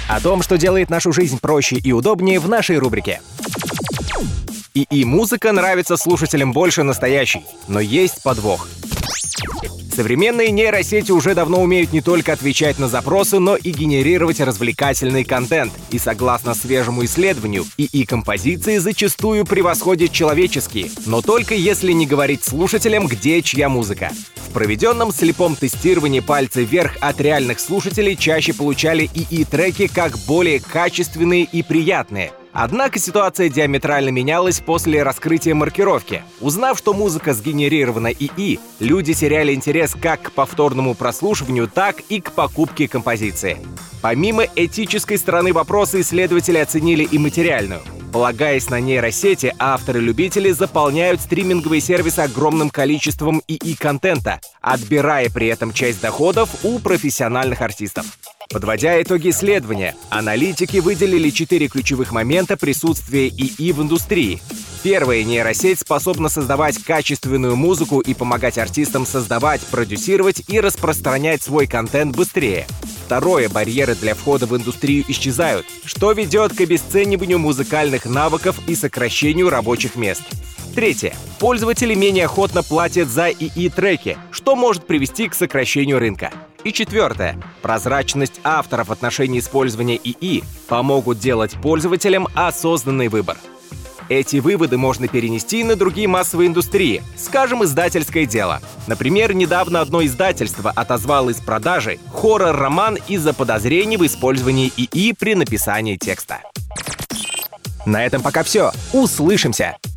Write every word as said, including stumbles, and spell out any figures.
О том, что делает нашу жизнь проще и удобнее, в нашей рубрике. ИИ-музыка нравится слушателям больше настоящей, но есть подвох. Современные нейросети уже давно умеют не только отвечать на запросы, но и генерировать развлекательный контент. И согласно свежему исследованию, ИИ-композиции зачастую превосходят человеческие, но только если не говорить слушателям, где чья музыка. В проведенном слепом тестировании пальцы вверх от реальных слушателей чаще получали ИИ-треки как более качественные и приятные. Однако ситуация диаметрально менялась после раскрытия маркировки. Узнав, что музыка сгенерирована ИИ, люди теряли интерес как к повторному прослушиванию, так и к покупке композиции. Помимо этической стороны вопроса, исследователи оценили и материальную. Полагаясь на нейросети, авторы-любители заполняют стриминговые сервисы огромным количеством ИИ-контента, отбирая при этом часть доходов у профессиональных артистов. Подводя итоги исследования, аналитики выделили четыре ключевых момента присутствия ИИ в индустрии. Первое. Нейросеть способна создавать качественную музыку и помогать артистам создавать, продюсировать и распространять свой контент быстрее. Второе. Барьеры для входа в индустрию исчезают, что ведет к обесцениванию музыкальных навыков и сокращению рабочих мест. Третье. Пользователи менее охотно платят за ИИ-треки, что может привести к сокращению рынка. И четвертое. Прозрачность авторов в отношении использования ИИ помогут делать пользователям осознанный выбор. Эти выводы можно перенести на другие массовые индустрии, скажем, издательское дело. Например, недавно одно издательство отозвало из продажи хоррор-роман из-за подозрений в использовании ИИ при написании текста. На этом пока все. Услышимся!